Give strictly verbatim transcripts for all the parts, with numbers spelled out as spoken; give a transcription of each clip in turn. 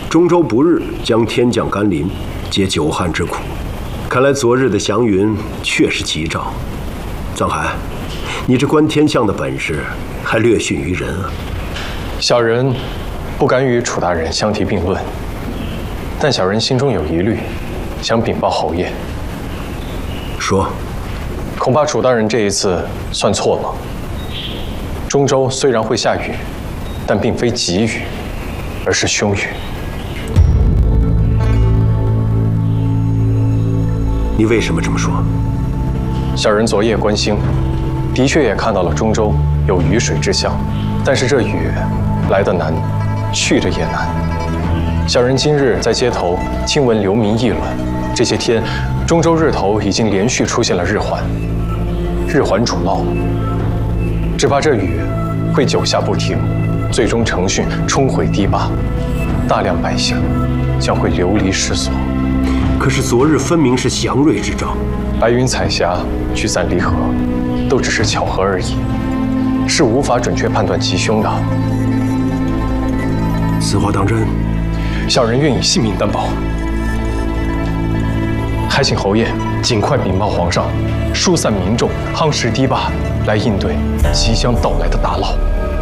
中州不日将天降甘霖，解久旱之苦。看来昨日的祥云确是吉兆。藏海，你这观天象的本事还略逊于人啊。 小人不敢与楚大人相提并论，但小人心中有疑虑，想禀报侯爷。 说。 恐怕楚大人这一次算错了。中州虽然会下雨，但并非急雨，而是凶雨。 你为什么这么说？ 小人昨夜观星，的确也看到了中州有雨水之象，但是这雨来得难，去得也难。小人今日在街头听闻流民议论，这些天中州日头已经连续出现了日环，日环主涝，只怕这雨会久下不停，最终成汛冲毁堤坝，大量百姓将会流离失所。 可是昨日分明是祥瑞之兆， 白云彩霞，聚散离合，都只是巧合而已，是无法准确判断吉凶的。 此话当真？ 小人愿以性命担保。还请侯爷尽快禀报皇上，疏散民众，夯实堤坝，来应对即将到来的大涝。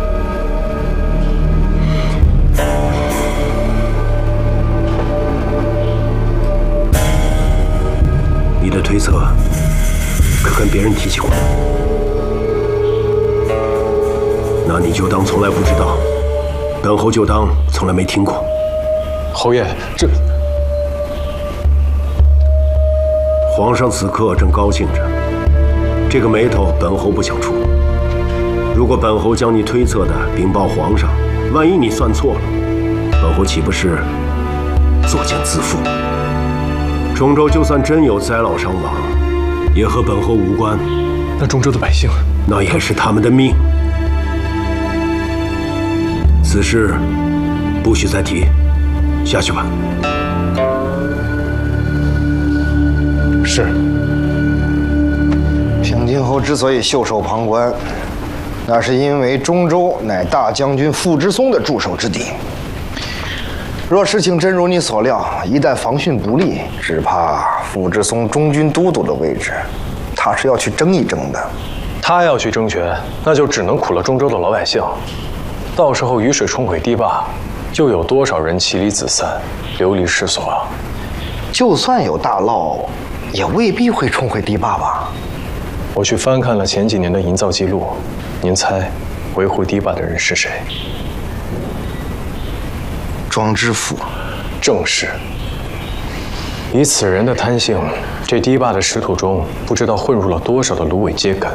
你的推测可跟别人提起过？那你就当从来不知道，本侯就当从来没听过。 侯爷，这皇上此刻正高兴着，这个眉头本侯不想触。如果本侯将你推测的禀报皇上，万一你算错了，本侯岂不是作茧自缚？中州就算真有灾涝伤亡，也和本侯无关。 那中州的百姓， 那也是他们的命。此事不许再提，下去吧。 是。 平津侯之所以袖手旁观，那是因为中州乃大将军傅之松的驻守之地。若事情真如你所料，一旦防汛不利，只怕傅之松中军都督的位置，他是要去争一争的。 他要去争权，那就只能苦了中州的老百姓。到时候雨水冲毁堤坝，又有多少人妻离子散、流离失所啊？ 就算有大涝，也未必会冲毁堤坝吧？ 我去翻看了前几年的营造记录，您猜维护堤坝的人是谁？ 庄知府， 正是。以此人的贪性，这堤坝的石土中不知道混入了多少的芦苇秸秆。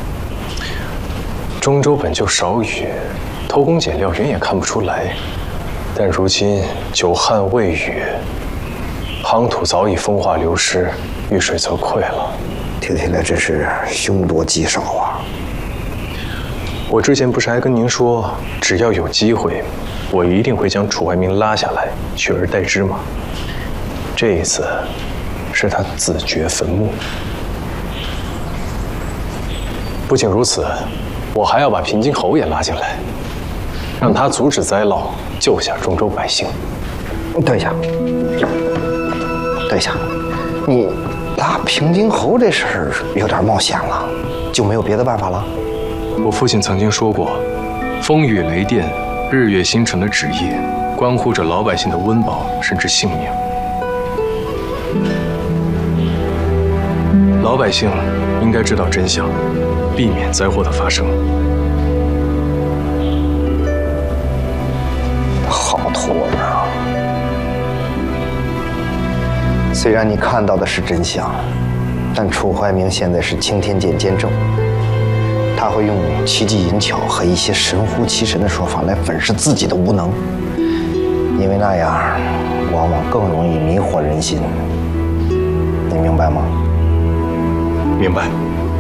中州本就少雨，偷工减料原也看不出来，但如今久旱未雨，夯土早已风化流失，遇水则溃了。 听起来真是凶多吉少啊！ 我之前不是还跟您说，只要有机会，我一定会将楚怀民拉下来，取而代之吗？这一次，是他自掘坟墓。不仅如此，我还要把平津侯也拉进来，让他阻止灾涝，救下中州百姓。 等一下，等一下，你拉平津侯这事儿有点冒险了，就没有别的办法了？ 我父亲曾经说过，风雨雷电、日月星辰的旨意，关乎着老百姓的温饱甚至性命。老百姓应该知道真相，避免灾祸的发生。 好托啊！虽然你看到的是真相，但楚怀明现在是青天剑监正，他会用奇技淫巧和一些神乎其神的说法来粉饰自己的无能，因为那样往往更容易迷惑人心。你明白吗？ 明白。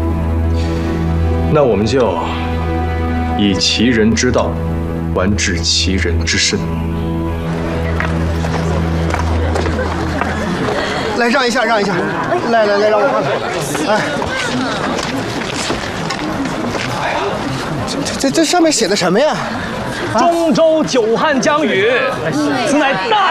那我们就以其人之道，还治其人之身。 来，让一下，让一下，来来来，让我看看。哎，哎呀，这这这上面写的什么呀？ 中州久旱将雨，此乃大。